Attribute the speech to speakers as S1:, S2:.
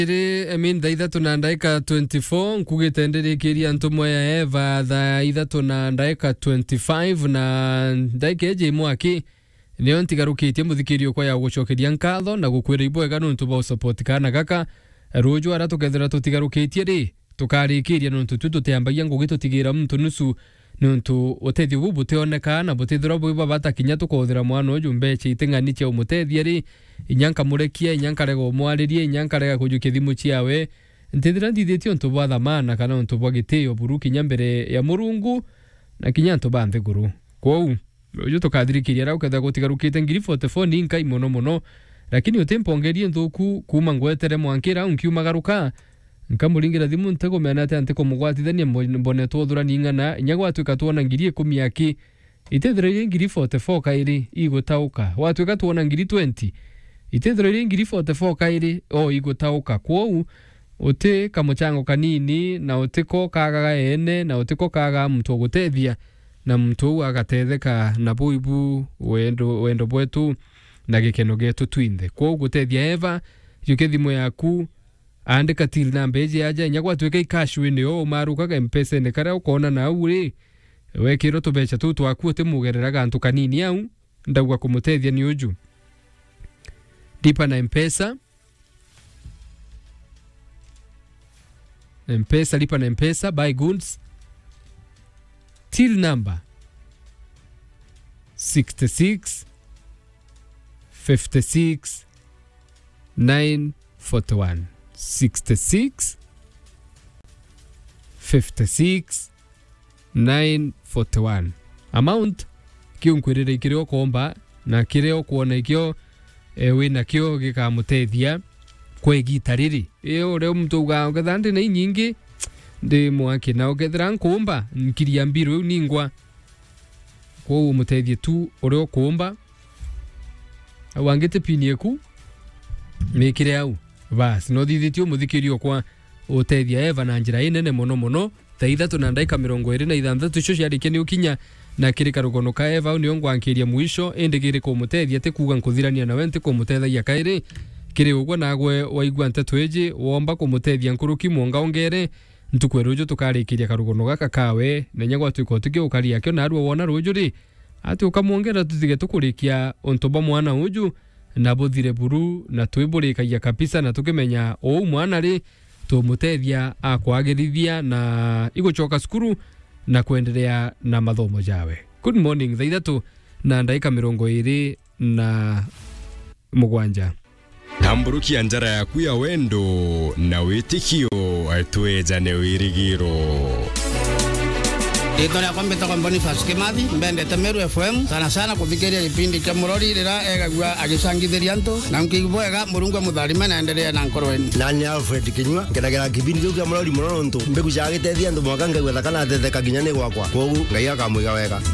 S1: Emin daida tunandaika 24 nkugite ndirikiria ntumwe ya Eva daida tunandaika 25 na ndaika eje mwaki niyo ntigarukitie muthikirio kwa ya gucokeria nkatho na gukwira ibwega nuntu ba support kana gaka rujo ara tukethera tutigarukitie ri tukarikiria nuntu tuteambagia ngugi tutigira muntu nusu nuntu utethi ubu butioneka na butithira bwiba batakinya tukothira mwana uju mbeche itingani cia umutethia ri inyanka murekia inyanka rego mwaririe inyanka rega kujukia thimu ciawe ntithira ndithitio ntu bwa thamana kana ntu bwa gitio buru kinya mbere ya Murungu na kinya ntu ba nthiguru kwou uju tukathirikiria ra uketha gutigarukite ngiri 44 ninka imono mono lakini utempongerie nthuku kuma ngwetere mwankira unkiumagaruka nkamuringira thimu ntego mena ate antiko mugwatithania mbone twthurani ngana inyagwatuika tuona ngiri 10 yaki itethire ngiri 44 kairi igutauka watuika tuona ngiri 20 itethire ngiri 44 kairi o igutauka kwou uti kamuchango kanini na utiko kaga ene na utiko kaga mtu gutethia na mtu agatetheka na buibu wendo bwetu na gikeno getu twinde kwou gutethia Eva yukethimo yaku andika till number eje aja nyagwatuika ikashu ni o marukaga mpesa ne kara ukona na uri wekiro tubecha tu twaku timugerera gantu kanini au ndagwa kumutethia ni uju dipa na mpesa lipa na mpesa buy goods till number 66 56 941 66 56 941 amount kiunkwirire kireo komba na kireo kuona ikio wina kio gikamutethia kwegita riri ore mtu ugatha ndi na nyingi ndi mwaki na ukethira nkumba nkiria mbiru ningwa kwa mutethie tu ore kumba wangete pinieku mekire au bas no thithitio muthikirio kwa utethia Eva na njira inene mono mono thaitha tunandaika 26 icio ciarikeni ukinya na kirika rugono ka Eva ni ongwankiria mwisho endigire ko mutethia te kuga nkuthirania na wente ko mutethagia kairi kiri ugwa nagwe waigwa ntetweje womba ko mutethia nkuruki mwonga ongere ntukwerujo tukarikiria karugono gaka kawe na nyagwa tuko tukiukaria kyo na arwo wona rujuri ati ukamwongera tutige tukurikia ontoba mwana uju na buthire buru na twibulikagia kabisa na tukimenya o mwana ri tumutethia akwagirithia na igucoka skuru na kuendelea na mathomo jawe. Good morning thaithatu na ndaika 27
S2: Tamburukia njara yaku ya wendo na witikio atwejane wirigiro.
S3: Itoria kwambeta kwa Boniface Kimathi mbende Temeru FM sana kuthikeria kipindi kia murori rira egagua agisangithiria nto na nkigibwega Murungu mutharima na endelea na nkorweni
S4: nani Alfred Kinyua ngeragera kipindi kia murori muno nto mbegu cia gitethia nto mwaka ngagwa kana tetheka ginya ni gwakwa kogu ngai akamwiga wega.